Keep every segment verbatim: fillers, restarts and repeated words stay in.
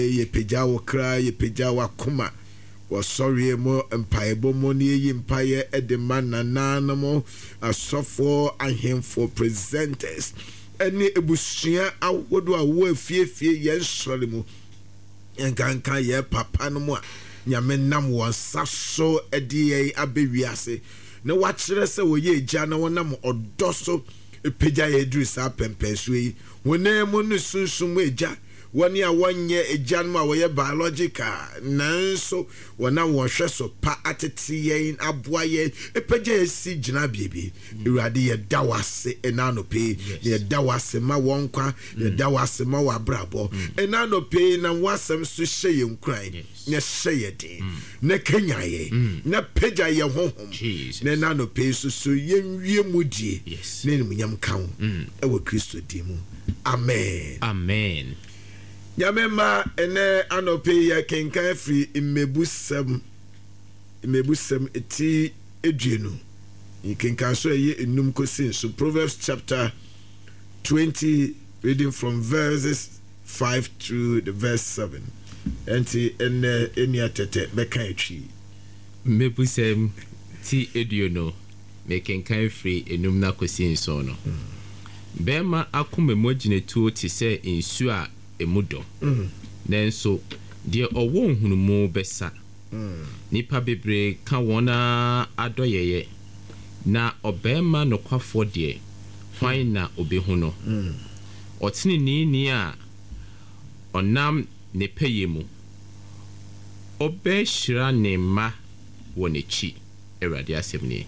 ye peja wo kra ye peja wa koma wo sorry mo mpaebo mo ne yi mpaye edema nanana mo asofo ahemfo presenters ene ebusua awodo a wo afiefie ye nsore mo enkanka ye papa no mo a nyame nam won saso ede abewiase ne wa kire se wo ye gya na wonam odoso epeja ye dru sa pempenso yi wonemu ne sunsun mo egya woni a wonye egya no a wo ye biological nanso wona wo hwe so pa atete yen aboa ye epeja ye si gina biebi ewrade ye dawase enanope ye dawase ma wonkwa ye dawase ma wabrabo enanope na wasem so hye ye nkran ne hye ye din ne kenya ye na peja ye honhom ne enanope so so ye nwie mudie ne nyam kan e wo Kristo di mu amen amen. Yamema ene anope ya kenkan free imebusem imebusem eti eduenu kenkan so ye enum kosin so Proverbs chapter twenty reading from verses five to the verse seven enti ene eni atete beka etwi imebusem ti eduenu me kenkan free enum na kosin so no bema akoma moginetuo ti se insu a emudo mm. Nenso de owo nhunumu besa mm. Nipa bebre ka wona adoyeye na obema nokwafo de hwan na obehu no mm. Otini ni ni a onam ne peyemu obe shira ne ma wonechi Erade asemni.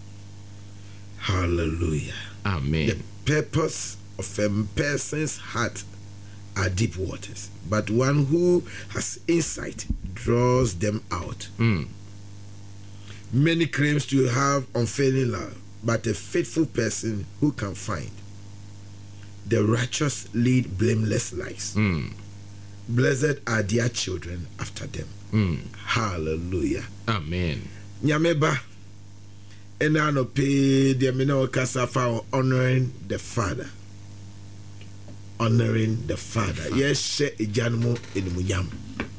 Hallelujah. Amen. The purpose of a person's heart are deep waters, but one who has insight draws them out. Mm. Many claims to have unfailing love, but a faithful person who can find. The righteous lead blameless lives. Mm. Blessed are their children after them. Mm. Hallelujah. Amen. Nyameba enano pe the mino kasafa honoring the Father. Honoring the Father. Yes, ejanmo enumunyam.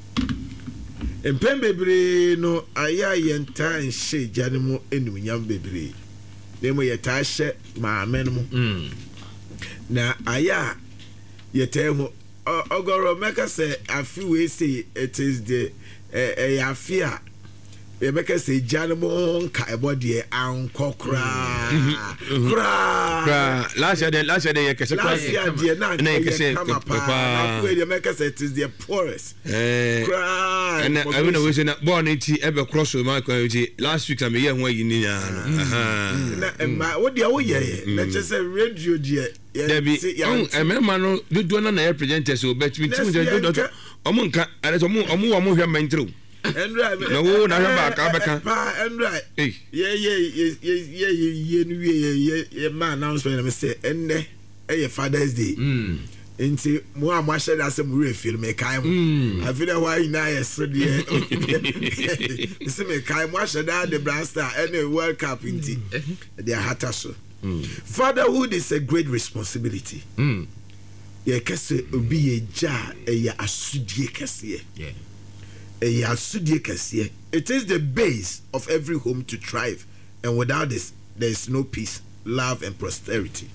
Empem bebre no aya yenta nhye ejanmo enumunyam bebre. Nemo yeta hye maame no. Mm. Na aya yeta ho ogoro meka say afi we say it is the eh afia e meka say ejanmo nka ebode anko kra kra kra last year last year ye kese kra last year na na kese papa we dey meka say it is the poorest eh kra and I mean we say na born enti e be cross my community last week am ye ho ayi ni nya no aha na wo dia wo ye na chese radio dia Debi on emema no dodo na na presenters o bet me tim dodo omo nka ale so mo omo wo mo hwe mentro no wo na hwe ba ka beka pa endra ye ye ye ye ye nu ye ye ma announcement me say enne e Father's Day mm enti mo a mo ahye da se mo re film me kai mo afida why na ye so de se me kai mo ahye da the blaster any World Cup enti they are hata so. Mm. Fatherhood is a great responsibility. Mm. Yeah, kese obi ye ja e ya asudie kese. Yeah. E ya asudie kese. It is the base of every home to thrive, and without this, there is no peace, love, and prosperity.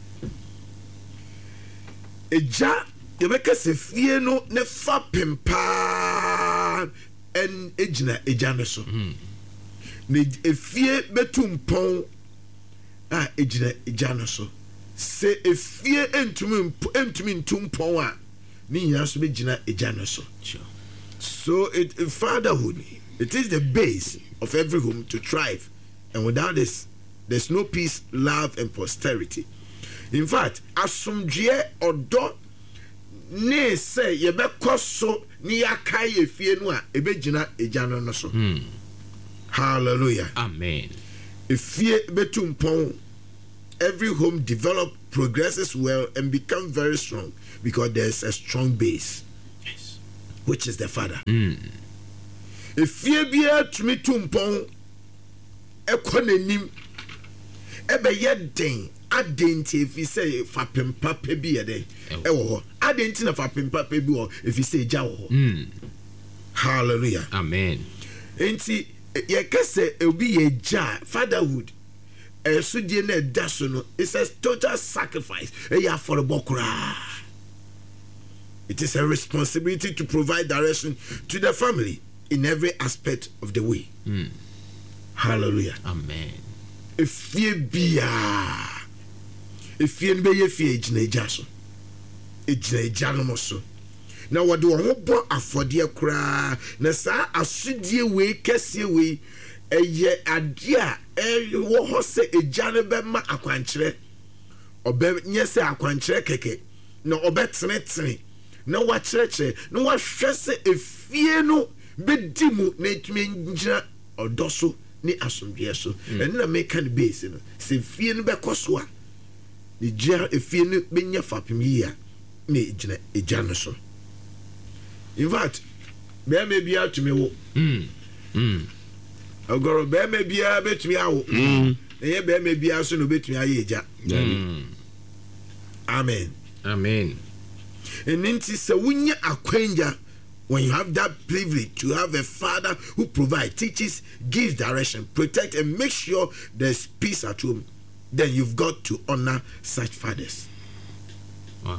E ja ye be kese fie no ne fa pempa en ejina eja no so. Mm. Ne efie betumpon a ejina ejano so se efie entumi entumi ntumpon a ni nyina so begina ejano so. Sure. So it fatherhood, it is the base of every home to thrive, and without this there's no peace, love, and prosperity. In fact, asomdwe odo ne say ye be koso ni yakai efie no a ebegina ejano no so. Mm. Hallelujah. Amen. Efie betumpon, every home develop, progresses well, and become very strong because there's a strong base. Yes. Which is the Father. Mm. Efie bia tumi tumpon ekonenim ebe ye den adenti efi say fa pempa pe bi ye den ewo ho adenti na fapem papa bi o if you say ja wo mm hallelujah amen enti ye kase obi ye ja fatherhood eso die na da so no it says total sacrifice e ya for the bokura. It is a responsibility to provide direction to the family in every aspect of the way. Mm. Hallelujah. Amen. If ye be a if ye be ye fear ejina ejaso ejina ejano moso na wode wo ho bo afode kura na sa asudie we kese we eye ade a e wo ho se ejane be ma akwankyere obe nyese akwankyere keke na obetene tene na wa kyerɛkyerɛ na wa hwɛ sɛ efie no bedi mu na etumi ngyina ɔdɔ so ne asomdwe so ɛno na meka ne base no sɛ efie no bɛkɔ so a ne gya efie no benya fapem yi a na egyina egya no so. In fact bɛɛma bia tumi wo mm mm agoro bɛɛma bia betumi awo mm na yɛ bɛɛma bia so no betumi ayɛ egya. mm Amen. Amen. And then say when you acquaint, when you have that privilege to have a father who provides, teaches, gives direction, protect, and make sure there's peace at home, then you've got to honor such fathers. Wow.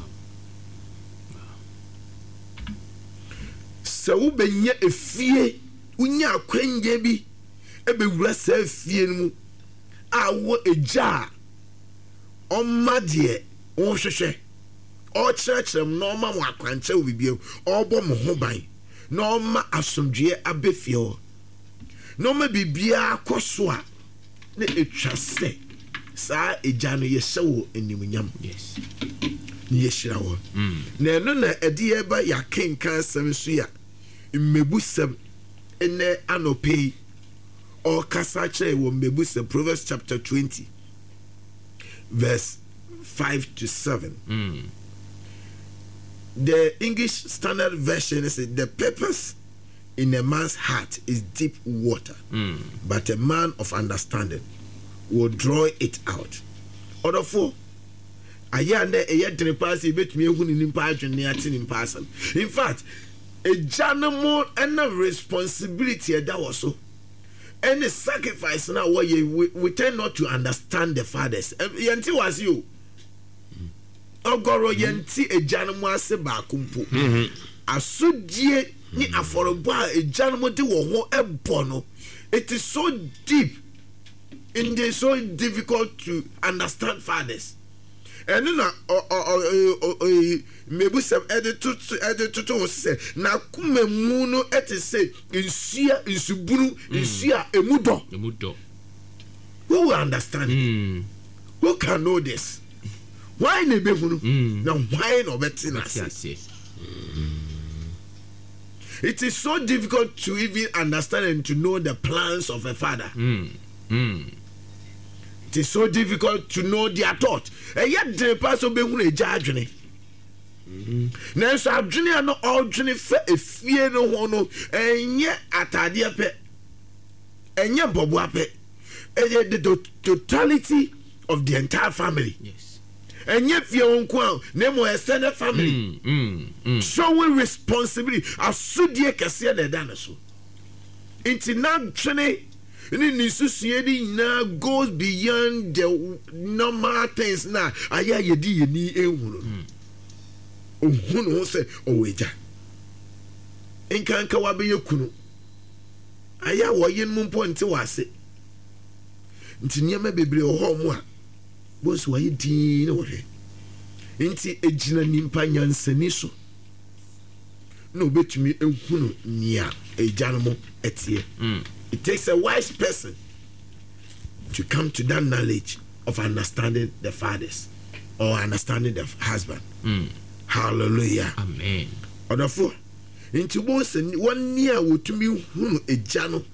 So we be a fear, when you acquaint bi, e be wura fear mu, awo eja, on madie, on sheshe. All church them normal wa kwanche obibiem obo mo ho ban normal asomdwe abefio normal bibia akoso a na etwa se sa eja no yesewo animunyam. Yes. Ni yeshira wo mm na eno na ede ye ba ya kenkan sam su ya mmebusam ene anope o kasa kire wo mmebusam Proverbs chapter twenty verse five to seven. mm The English Standard Version says the purpose in a man's heart is deep water, mm but a man of understanding will draw it out. Other four, ayande eye drepasi betumi ehu ni nimpa adwene ate nimpa asam. In fact, a janamo and a responsibility that was so. Any sacrifice now where we, we tend not to understand the fathers. Yanti was you. Ogoro yenti ejanamu ase baakumpo asodie ni aforobo a ejanamu de wo ho ebo no. It is so deep, and it is so difficult to understand fathers. And na mebusam ede tutu ede tutu se na kumemu no ete se insua insubunu insua emudo emudo. Who will understand? mm Who can know this? Why ne behunu? mm Now why no betina say? It is so difficult to even understand and to know the plans of a father. mm mm It is so difficult to know their thought. And yet the person behunu eja adwene. Na so adwene no odwene fa efie no ho no enye atade pe. Enye bobo ape. Enye the totality of the entire family. Yes. Enye fie onko na mo extended family. mm mm mm Showing responsibility asudie kese na da na so. Inti na twene ni nisusie di na goes beyond the normal things na aya yedi yeni ehunu. Ohunu ho se oweja. Enkanka wa be yekunu. Aya wo yin mu mponte wase. Nti nyama bebre ho mu a boss wa yedi na wo hwe. Nti ejina nimpa nyansani so. No betumi ehunu nia ejanmo etie. mm It takes a wise person to come to that knowledge of understanding the fathers or understanding the husband. mm Hallelujah. Amen. Odafo into boss and one near wotumi hunu eja no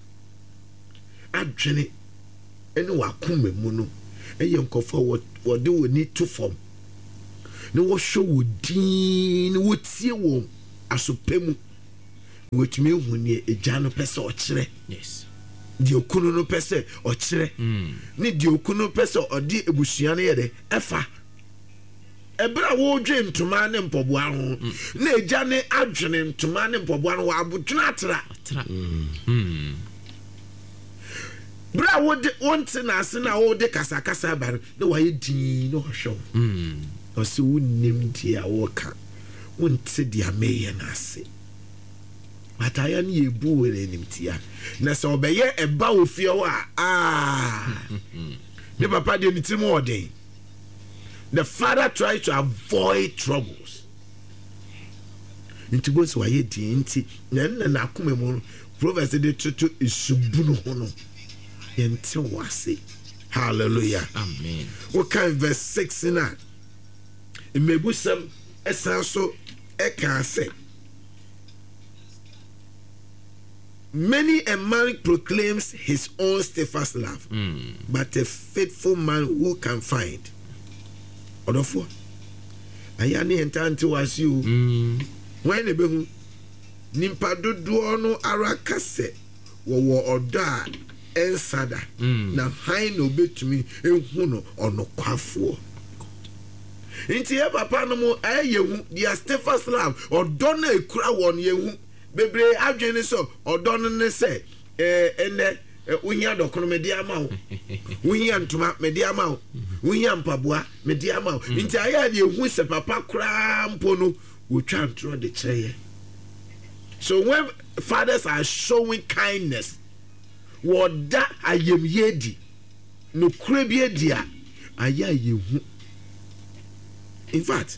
adwene ene wakume mu no eye nkofo wo de wo ni to form ne wo show wo din wo tie wo asopemu wotumi hu ne eja no pese o kire. Yes. Di okunu no pese o kire. mm Ne di okunu pese o di ebusua no ye de efa ebra wo dwe ntoma ne mpɔboa ho na egya ne adwene ntoma ne mpɔboa no wa abodwena atra mm bra wo de wonte na ase na wo de kasa kasa ba na wa ye din no hwehw mm o se wonnim dia wo ka wonte dia meye na ase ataya ne yebu were nimtia na se obeye eba wo fie wo a ah ne papa de ni timu odin. The father tries to avoid troubles. Inti bonso waye di inti na na na akome mu Proverbs de tutu isubunu ho no yente wase. Hallelujah. Amen. What kind verse six na imebusam esan so e kan say many a man proclaims his own steadfast love, mm. but a faithful man who can find. Odofo ayane entante wase o when e behu nimpa dodo no ara kase wo wo odo a ensada na han no betumi ehu no onokwafo nti e papa no mo ayehu dia steadfast love odo na ekura won yehu bebre adwene so odo no ne se eh ene wohia dokono mede ama wo wohia ntoma mede ama wo wohia mpaboa mede ama wo nti aya de ehu se papa kra mpo no wo twa ntro de kyereye. So when fathers are showing kindness woda ayem yedi no kura bi edia aya yehu. In fact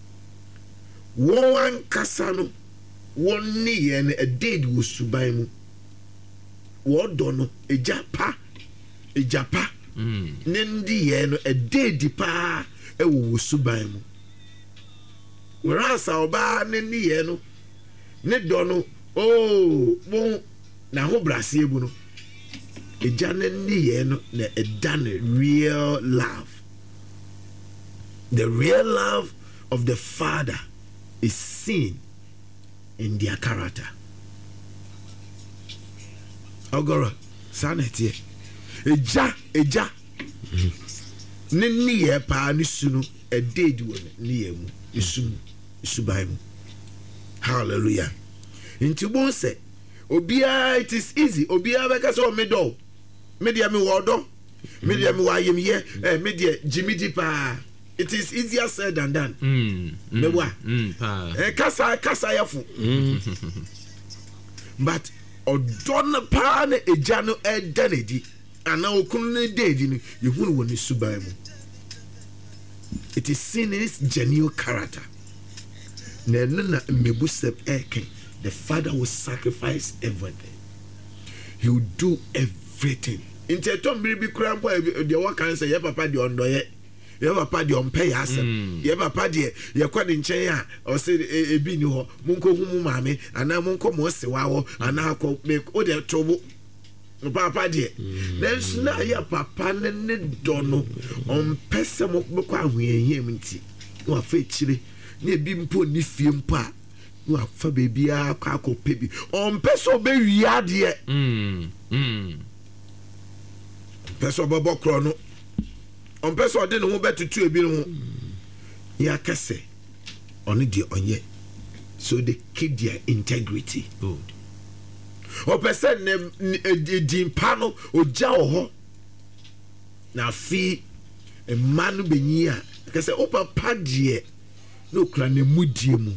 won kasano won ni ye na deed wo suban mu wodo no ejapa ejapa mm nendi ye no ededi pa e wo suban mu werasa oba nendi ye no ne do no oh bon na ho brase ebu no eja nendi ye no na edane real love. The real love of the father is seen in their character. Ogoro sanete eja eja ne niye pa ni sunu e deed won niye mu isum isubai mu. Hallelujah. Inti bon se obia it is easy obia be ka so me do media me wodo media me wayem ye eh media jimidi pa. It is easier said than done. Mm, mm, mm, pa. Eh kasa kasa yafu. But odon pa na eja no e danedi ana okunu ne dedi no yehunu woni suban mu. It is seen in its genuine character. Na na mebusep eke the father will sacrifice everything. He will do everything. Inte tom bi kura mpo de wa kan say ye papa de ondoye. Ye papa de ompe ya asem. Ye papa de ye kwade nchen a o se ebi ni ho munko hu mu maame ana munko mo sewa ho ana akọ make o de tobo papa de then na ya papa ne ne do no ompe se mo ko ahoyehiem nti no afa chire na ebi mpo ni fie mpo a no afa bebi a akọ akọpe bi ompe so be wi ade mm mm peso bobo kro no on person de no ho betutu ebi no ya kase on the onye so they keep their integrity. Good. O person ne di pano oja ho na fi e manu benyi a kase o papa de no kra ne mudie mu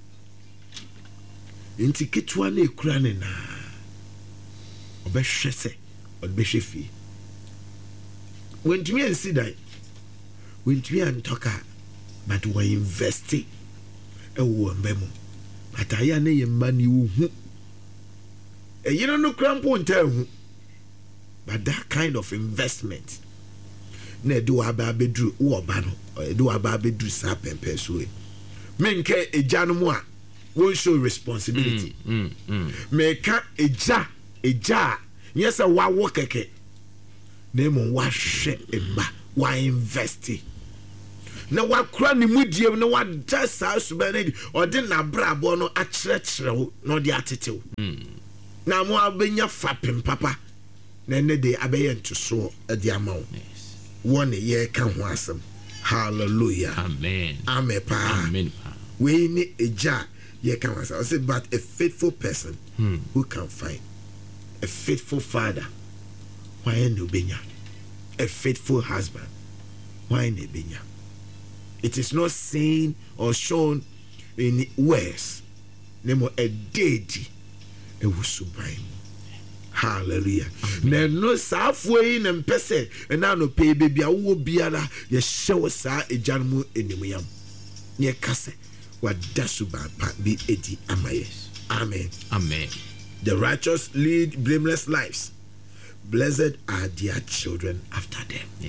enti ketwa na ekura ne na obehwese obehwe fi when to me and see that when to me and talk but we invest e wo mbemu but aya na ye mani wo hu e yino no krampo nta hu but that kind of investment na do aba bedru wo ba no do aba bedru sa pempe so e menke eja no mu a won show responsibility mm, mm, mm. Meka eja eja yes a wa wo keke nemo wa hwe eba wa invest na wa kura ni mudie na wa da sa suba na o de na brabo no a kire kire wo no de atetew na mo abenya fapem papa na ne de abeye ntuso e de amawo won ye ka ho asem. Hallelujah. Amen. Amen. Pa. Amen. We need a jar. Yeah, can I say, but a faithful person Hmm. who can find a faithful father. Why no benya? A faithful husband. Why no benya? It is not seen or shown in words. Nemo a deity. It was sublime. Hallelujah. Na no sa afoi na mpese na no pe baby awo biara ye hyew sa ejanmu enimuyam. Ne kase wada suba pa bi edi amaye. Amen. Amen. The righteous lead blameless lives. Blessed are their children after them. Yeah.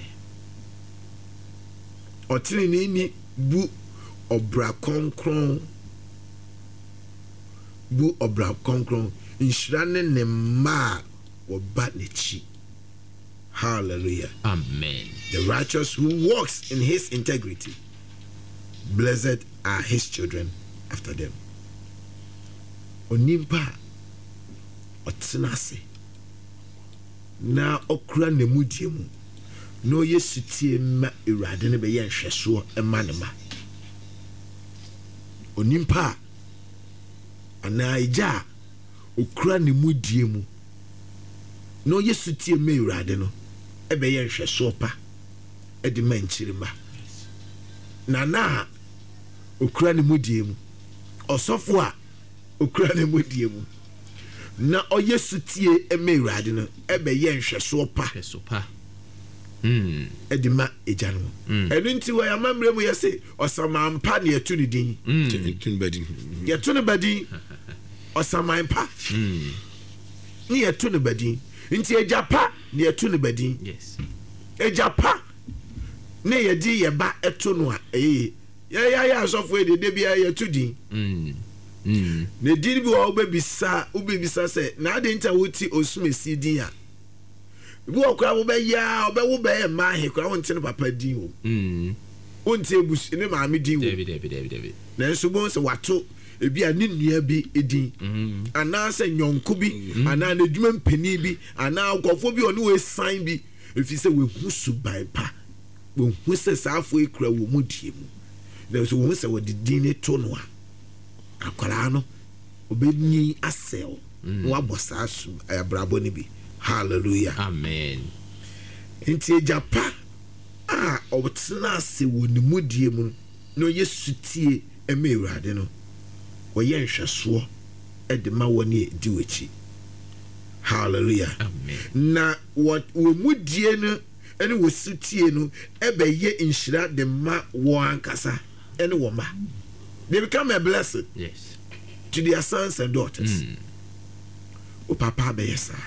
Otini ni bu obra konkron bu obra konkron inshirane ne ma wo ba ne chi. Hallelujah. Amen. The righteous who walks in his integrity, blessed are his children after them. Onimpa otsinase na okura ne mudie mu no yesutie ma Awurade ne be ye nhweso e ma ne ma. Onimpa ana ija okura ne mudie mu no yesutie ma Awurade no e be ye nhweso pa e de ma nchirima. Na na okura ne mudie mu osofo a okura ne mudie mu na oyesutie e ma Awurade no e be ye nhweso pa Nhweso pa. Mm. Edima ejanu. Enu nti wa ya mamre mu yese osamampa ne etu ne din. Tun badi. Yetu ne badi osamampa. Mm. Ni yetu ne badi. Nti ejapa ne yetu ne badi. Yes. Ejapa ne yedi yeba etu no a eh ya ya ya asofo de de bia yetu din. Mm. Mm. Ne din bi wo obebisa obebisa se na ade nta woti osumesi din a bi okura wo be ya obe wo be ma he kura won tene papa din wo Mm. won tie bus ne maame din wo David, David, David, David. na nso bon se wato ebi a ne nua bi edin Mm. ana se nyonko bi ana na dwuma mpani bi ana akofo bi ono we sign bi efi se we hu suban pa we hu se saafo ekura wo mu die mu na so wo se wo de din ne to no a akwara no obedni asel no abosa su ayabrabo ne bi. Hallelujah. Amen. Inti ejapa a obtsena se wo ne mudie mu no yesutie ema Awurade no wo ye nhweso e de ma woni edi wechi. Hallelujah. Amen. Na wo mudie no ene wo sutie no e be ye nhira de ma wo ankasa ene wo ma. They become a blessing. Yes. To their sons and daughters. Mm. O papa be yesa.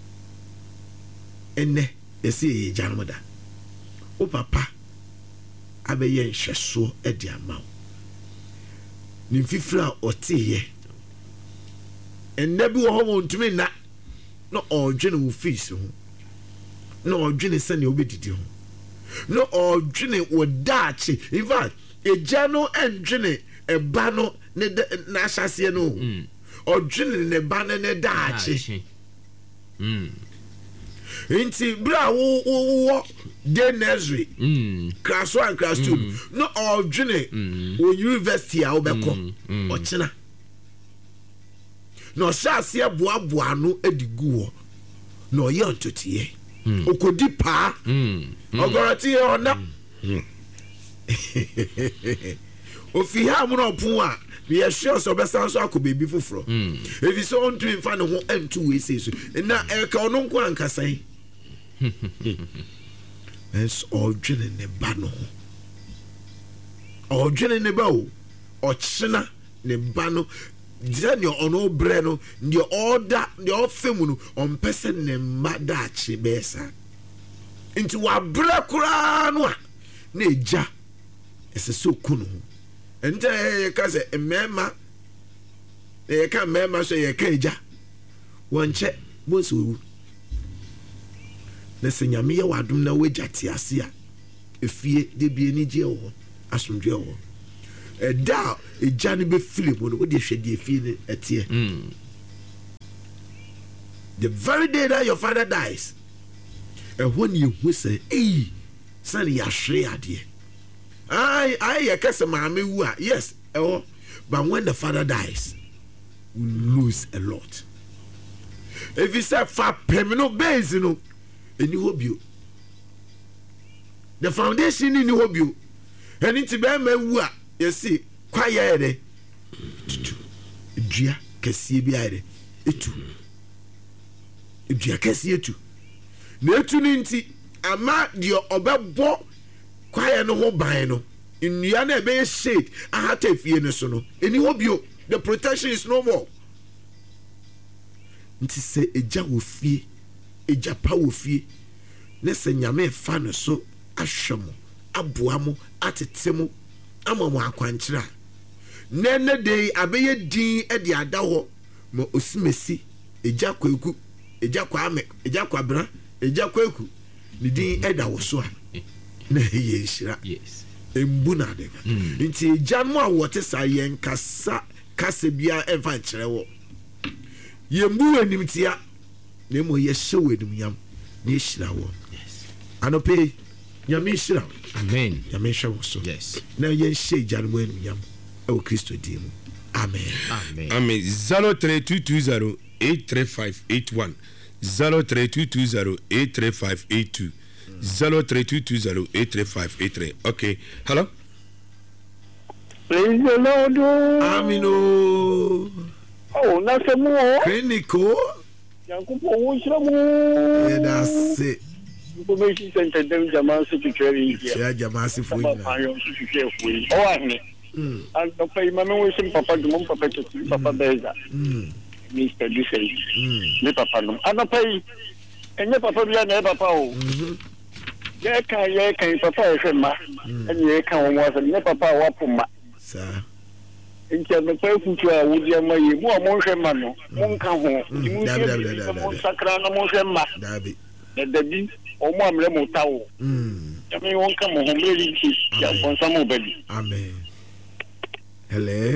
Ene esi janmoda o papa abeye nhweso e de amaw ni fifira oteye enne bi wo ho ntumi na no odwene wo fees ho no odwene se ne obedidi ho no odwene wo daachi in fact eja no endwene eba no ne na asase no odwene ne ba ne ne daachi. Mm. Inti bra wo wo wo de nursery Mm. class one class two no odwene wo university a wo beko ochina no shase aboaboa no edigu wo no ye ontotie okodi pa ogoroti e ona ofi ha mu no pon a ye sure so besan so akobebi foforo efi so ontu mfa ne ho entu we sei so na e ka ono nko ankasan es odwene ne ba no odwene ne ba o ochina ne ba no dani ono bre no ndi order ndi ofemu no ompese ne ma da achi besa nti wa bre kura no a na eja ese so kunu ente e ka se emema e ka mema so ye ka eja wonche bonso wu na senyame ye wadum na wejati ase a efie de bie ni je wo asomdwe wo eda eja ne be fili mo no wo de hwede efie ne etie the very day that your father dies and when you who say eh san ya hwe ade I I kese maame wu a yes eh but when the father dies we lose a lot. If you say fa permanent base no any hobby the foundation in hobby and it be ma wu a you see kwaye de tutu dua kese bi aye etu dua kese etu na etu ni nti ama de obebo kwaye no ho ban no nnua na ebe shade ahata fie no so no eni hobby the protection is no more. Nti se eja wo fie eja pa wo fie ne se nyame fa no so ahwemo aboa mo atete mo ama mo akwankyira nene de abeye din e de ada ho mo osimesi eja kwaku eja kwa ame eja kwa bra eja kwaku ni din e da wo so a na ye shira yes embu na de nti eja mo a wote sa yen kasa kasa bia e fa kyerɛ wo yembu enimtia na mo ye hyew enimnyam na ehira wo yes anope nyame ehira amen nyame hyew so yes na ye hye janmo enimnyam e wo Kristo dim amen amen amen zero three two two zero eight three five eight one zero three two two zero eight three five eight two zero three two two zero eight three five eight three. Okay, hello. Praise the Lord. Amino. Oh, nasa mo. Clinico. Yankupo wusra mo. Yeah, that's it. Information center dem jama secretary here. Yeah, jama secretary. Papa secretary. Oh, ahne. Mm. And the pay mama wisim papa dum papa to papa beza. Mm. Mister Dusey. Mm. Ne papa dum. Ana pay. Enye papa bia na papa o. Mhm. Ye kan ye kan papa e hwema. Enye ye kan wo mo ne papa wa poma. Sir. Incha me pa futu a wudi ama ye mo mo hwema no mo nka ho mu mo sakra na mo hwema dabi na dabi o mo amre mo tawo mm ya me won ka mo ho meri ki ya konsa mo babi amen. Hello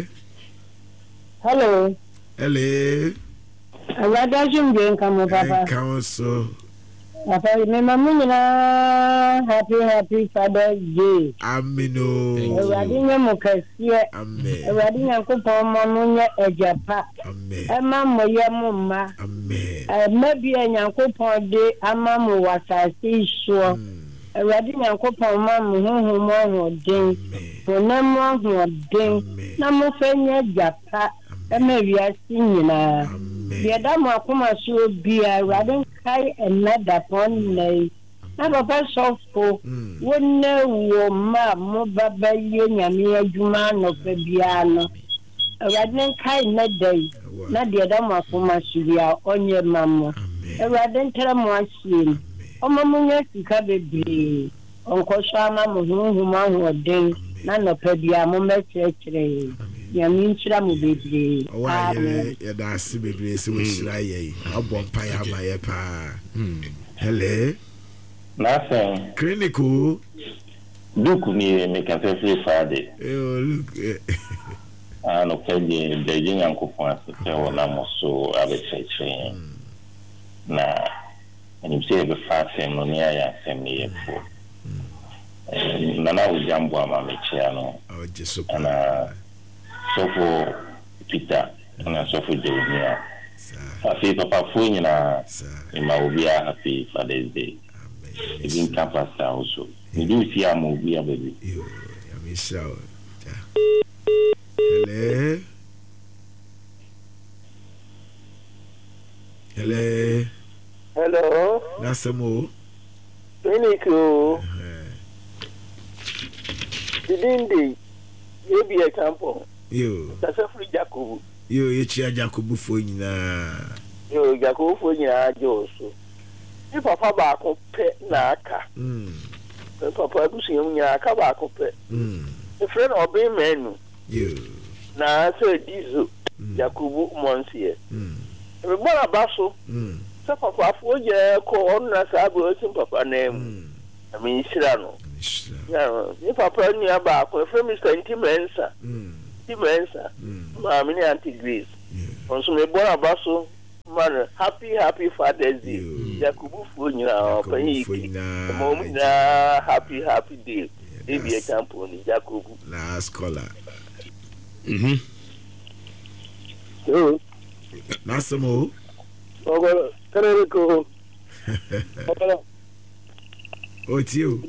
hello hello awada jumbe nka mo papa council papa me mamuna happy happy Father's Day. Amino. Ewadi nye mukasie. Amen. Ewadi nyankopon mamunye ejapa. Amen. Ema moye mumma. Amen. Maybe nyankopon de ama mu wasasi so. Ewadi nyankopon mamu huhu mo ho den. Onamo ho den. Na mo fenye japa. Ema wiasi nyina. Biada mo akoma so bia ewadi kai another pon nay na papa sofo wonne wo ma mo baba ye nyame adwuma no fa bia no ewade kai na dai na de da mo akoma so bia onye mammo ewade ntere mo ahie o mammo nya sika bebre onko so ama mo hu ma ho den na no fa bia mo mekyekere nyame nchira mo bebre wa ye ye da se bebre se wo shira ye abon pa ya ma ye pa hele nasa clinical duku ni me ka fe free Friday eh look ah no pe de de nyankopon asete wona mo so abecheche na ani se be fasem no ne ya sem ne ye fo na na wo jambo ama me chia no o jesu na so for Peter na so for Jeremiah afi papa fu nyina ma obi a happy Father's Day even campus also we do see am obi a baby yo ya me show hello hello hello nasemo clinico didindi yebi e campo yo tasa free Jacob yo ye chia Jacob fo nyina yo Jacob fo nyina ajoso ni papa ba ko pe na aka mm papa bu sin nyina aka ba ko pe mm e friend obi menu yo na se dizo Jacob monsie mm e bora baso mm sa papa fo je ko on na sa bo sin papa na em ami shira no ya ni papa ni aba ko friend Mister Intimensa mm Mensa, Mammy Auntie Grace. Also, me born abaso, man, happy, happy Father's Day. Jacobu Funya, Penny, Momina, happy, happy day. Baby example ni Jacob. Last caller. Mhm. Oh. Nasamo. Oh, kare ko. Oh, it's you.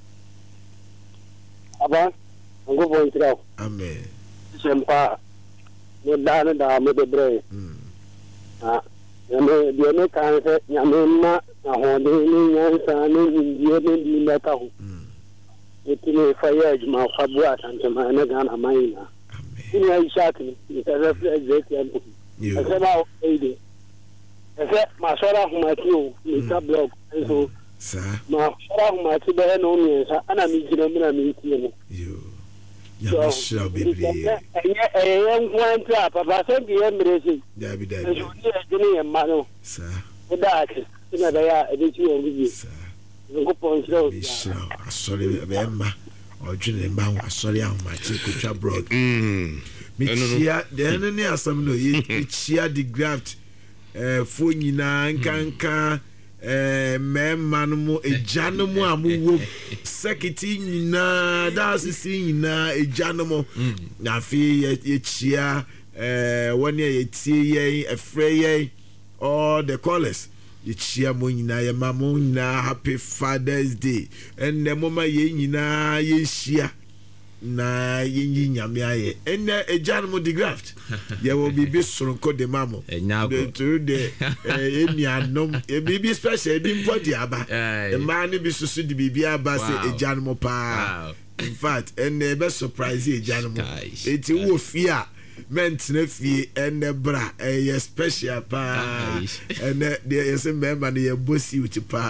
Aba, ngo bo intro. Amen. Sempa. No dana da me bebre. Mm. Ah, yame de me kan se yame ma ahode ni nyansa ni ndie ni di meta ho. Mm. Etini fire ma fabu atante ma na gana maina. Amen. Ni ai shakni, ni ta reflect yanku. You. Ese ba o ide. Ese ma sora humati o, ni ta blog. So Sir. ma sora humati be no mi sa ana mi jina mi na mi tie no. You. Yami shall be brave. Eh eh nkwan tra papa se bi emresi. Dabi So dabi. ni ejini e ma no. Sir. O da ake. Ina da ya e ti o bi. Sir. Ngo pon sro. Be sure. Sorry, Bemma. Or Junior Bow, sorry, I'm my chicken brog. Mm. Me chia, the enemy are some no, ye chia the graft, eh, Funina, Kanka, eh, Mammo, a Janamo, amu, Sekiti, na, that's the scene, a Janamo, Nafi, ye chia, eh, one year, ye tea, a fray, or the callers. Yechia mo nyina ye mamo nyina happy Father's Day enne mama ye nyina ye hia na ye nyi nyame aye enne ejan mo the graft ye will be be soronko de mamo enyago to the enianom e bibi special bi mpodi aba e ma ne bi susu di bibi aba se ejan mo pa in fact enne be surprise ejan mo eti wo fia mentne fie ene bra eh special pa ene there is a member na ye bosi uti pa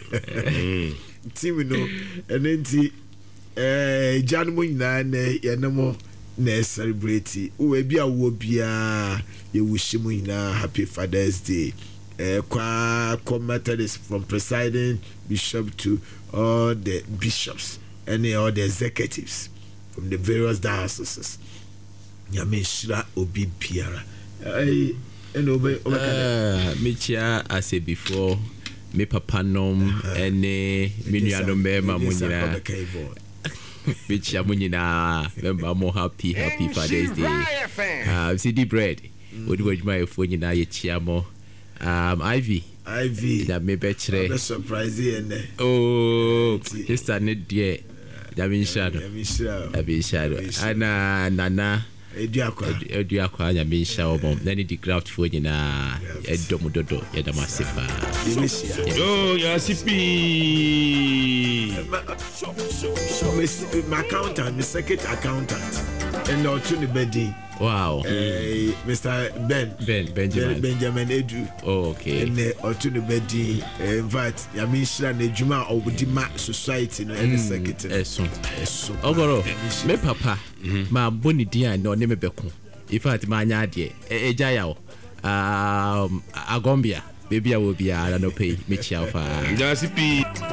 team no ene nti eh janmo nyina ne ye ne mo na celebrate wo bia wo bia ye wushimu nyina happy Father's Day eh kwa commenters from presiding bishop to all the bishops and all the executives from the various dioceses. Nyame shira obi biara ai eno be uh mecha as before me papa nom ene me nuanom be ma mo nyina mecha mo nyina member mo happy happy Father's Day ah C D bread odi waduma efo nyina ye chia mo um Ivy Ivy da me be kire be surprise ene oh sister ne die da me nshado da me nshado ana nana Ediakwa Ediakwa nya me nshia obom na ni di graft fo nyina edom dodo ya da masefa yo ya sipi my accountant my secretary accountant and the to the bedi wow eh Mister Ben Ben Benjamin Benjamin Edu oh okay and the to the bedi in fact ya me nshira na adwuma obudima society no and secretary eso eso ogoro me papa ma boni dia no ne me beko in fact ma nya ade eja ya um agombia baby a wo bia na no pay me chia fa ya sipi